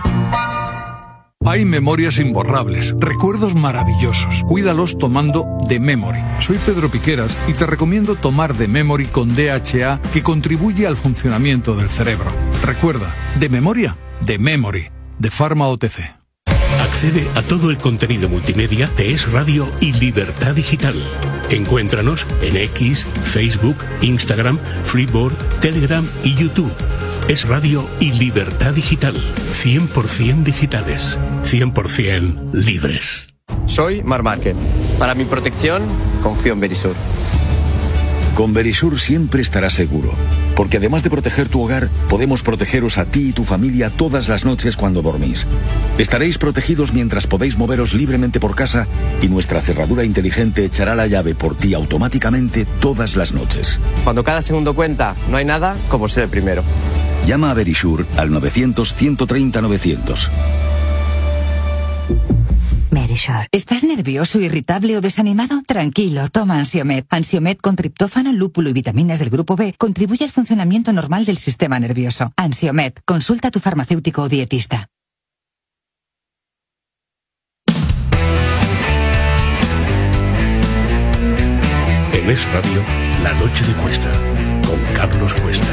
Hay memorias imborrables, recuerdos maravillosos. Cuídalos tomando The Memory. Soy Pedro Piqueras y te recomiendo tomar The Memory con D H A, que contribuye al funcionamiento del cerebro. Recuerda, de memoria, The Memory, de Pharma O T C.
Accede a todo el contenido multimedia de Es Radio y Libertad Digital. Encuéntranos en X, Facebook, Instagram, Freeboard, Telegram y YouTube. Es radio y libertad digital. cien por ciento digitales. cien por ciento libres.
Soy Mar Márquez. Para mi protección, confío en Verisur.
Con Verisur siempre estarás seguro, porque además de proteger tu hogar, podemos protegeros a ti y tu familia todas las noches cuando dormís. Estaréis protegidos mientras podéis moveros libremente por casa y nuestra cerradura inteligente echará la llave por ti automáticamente todas las noches.
Cuando cada segundo cuenta, no hay nada como ser el primero.
Llama a Verisur al novecientos, ciento treinta, novecientos.
Verisur. ¿Estás nervioso, irritable o desanimado? Tranquilo, toma Ansiomed. Ansiomed con triptófano, lúpulo y vitaminas del grupo B contribuye al funcionamiento normal del sistema nervioso. Ansiomed. Consulta a tu farmacéutico o dietista.
En Es Radio, La Noche de Cuesta, con Carlos Cuesta.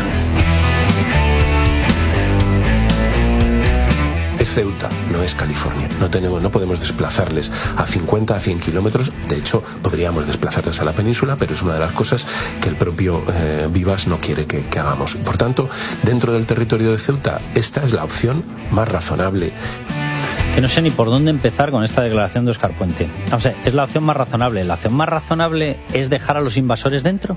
Es Ceuta, no es California. No tenemos, no podemos desplazarles a cincuenta, a cien kilómetros. De hecho, podríamos desplazarles a la península, pero es una de las cosas que el propio eh, Vivas no quiere que, que hagamos. Por tanto, dentro del territorio de Ceuta, esta es la opción más razonable.
Que no sé ni por dónde empezar con esta declaración de Óscar Puente. O sea, es la opción más razonable. ¿La opción más razonable es dejar a los invasores dentro?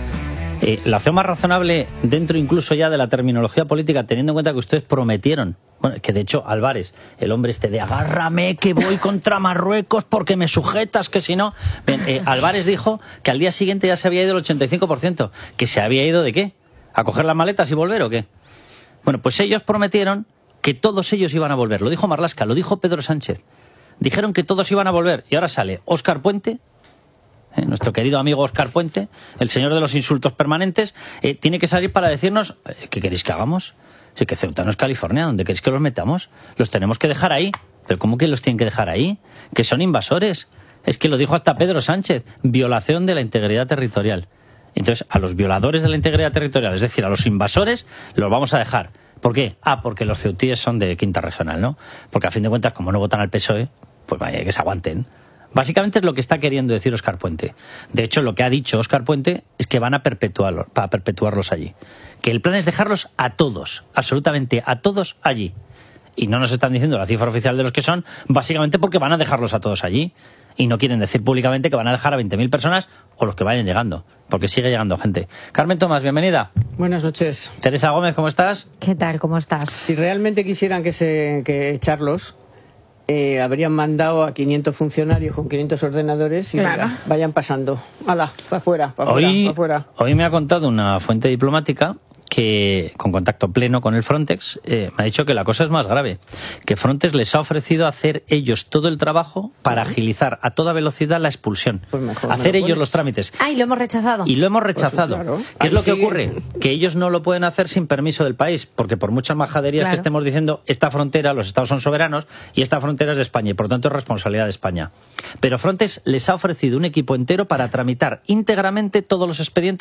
Eh, la opción más razonable dentro incluso ya de la terminología política, teniendo en cuenta que ustedes prometieron, bueno, que de hecho Álvarez, el hombre este de agárrame que voy contra Marruecos porque me sujetas, que si no... Bien, eh, Álvarez dijo que al día siguiente ya se había ido el ochenta y cinco por ciento. ¿Que se había ido de qué? ¿A coger las maletas y volver o qué? Bueno, pues ellos prometieron que todos ellos iban a volver. Lo dijo Marlaska, lo dijo Pedro Sánchez. Dijeron que todos iban a volver y ahora sale Óscar Puente... Eh, nuestro querido amigo Óscar Puente, el señor de los insultos permanentes, eh, tiene que salir para decirnos eh, ¿qué queréis que hagamos? Si que Ceuta no es California, ¿dónde queréis que los metamos? Los tenemos que dejar ahí. ¿Pero cómo que los tienen que dejar ahí? Que son invasores. Es que lo dijo hasta Pedro Sánchez, violación de la integridad territorial. Entonces, a los violadores de la integridad territorial, es decir, a los invasores, los vamos a dejar. ¿Por qué? Ah, porque los ceutíes son de quinta regional, ¿no? Porque a fin de cuentas, como no votan al P S O E, pues vaya, que se aguanten. Básicamente es lo que está queriendo decir Óscar Puente. De hecho, lo que ha dicho Óscar Puente es que van a perpetuarlos, para perpetuarlos allí. Que el plan es dejarlos a todos, absolutamente a todos allí. Y no nos están diciendo la cifra oficial de los que son, básicamente porque van a dejarlos a todos allí. Y no quieren decir públicamente que van a dejar a veinte mil personas o los que vayan llegando, porque sigue llegando gente. Carmen Tomás, bienvenida.
Buenas noches.
Teresa Gómez, ¿cómo estás?
¿Qué tal? ¿Cómo estás? Si realmente quisieran que se que echarlos... Eh, habrían mandado a quinientos funcionarios con quinientos ordenadores y claro, vayan pasando. ¡Hala! Para afuera, para afuera,
hoy,
para afuera.
Hoy me ha contado una fuente diplomática que, con contacto pleno con el Frontex, eh, me ha dicho que la cosa es más grave. Que Frontex les ha ofrecido hacer ellos todo el trabajo para uh-huh. agilizar a toda velocidad la expulsión. Pues mejor, hacer ellos los trámites.
Ah, y lo hemos rechazado.
Y lo hemos rechazado. Pues claro. ¿Qué Ahí es lo sigue. que ocurre? Que ellos no lo pueden hacer sin permiso del país, porque por muchas majaderías claro. que estemos diciendo, esta frontera, los estados son soberanos y esta frontera es de España y por tanto es responsabilidad de España. Pero Frontex les ha ofrecido un equipo entero para tramitar íntegramente todos los expedientes